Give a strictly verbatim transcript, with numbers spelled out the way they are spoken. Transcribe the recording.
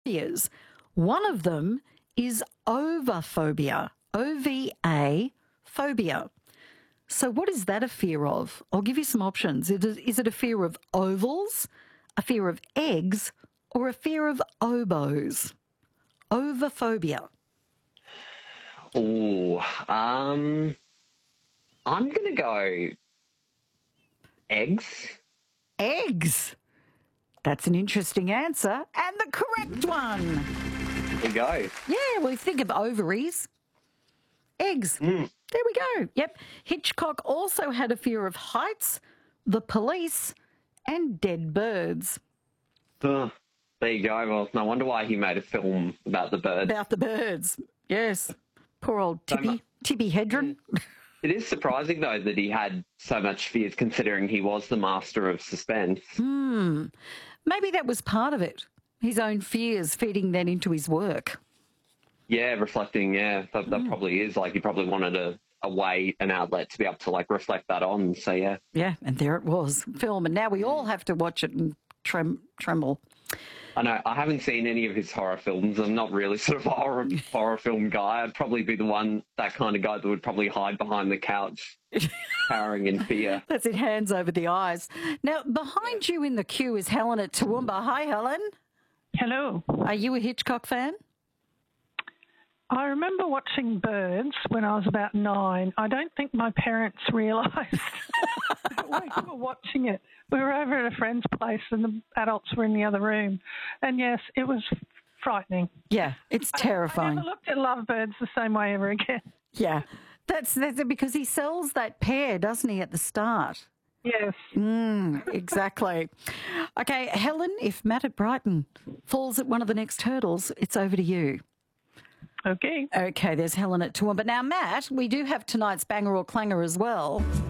Phobias. One of them is ovophobia, O V A, phobia. So what is that a fear of? I'll give you some options. Is it is it a fear of ovals, a fear of eggs, or a fear of oboes? Ovophobia. Oh, um, I'm going to go eggs. Eggs. That's an interesting answer and the correct one. There you go. Yeah, we think of ovaries. Eggs. Mm. There we go. Yep. Hitchcock also had a fear of heights, the police, and dead birds. Uh, there you go. Well, no wonder why he made a film about the birds. About the birds. Yes. Poor old So Tippy, mu- Tippy Hedren. It is surprising, though, that he had so much fears considering he was the master of suspense. Hmm. Maybe that was part of it. His own fears feeding that into his work. Yeah, reflecting, yeah, that, that Mm. probably is. Like, he probably wanted a, a way, an outlet to be able to, like, reflect that on. So, yeah. Yeah, and there it was, film. And now we all have to watch it and trem- tremble. I know, I haven't seen any of his horror films. I'm not really sort of a horror, horror film guy. I'd probably be the one, that kind of guy that would probably hide behind the couch, cowering in fear. That's it, hands over the eyes. Now, behind you in the queue is Helen at Toowoomba. Hi, Helen. Hello. Are you a Hitchcock fan? I remember watching Birds when I was about nine. I don't think my parents realised that we were watching it. We were over at a friend's place and the adults were in the other room. And yes, it was frightening. Yeah, it's terrifying. I never looked at Lovebirds the same way ever again. Yeah, that's, that's it, because he sells that pair, doesn't he, at the start? Yes. Mm, exactly. Okay, Helen, if Matt at Brighton falls at one of the next hurdles, it's over to you. Okay. Okay, there's Helen at Toowoomba. Now, Matt, we do have tonight's banger or clanger as well.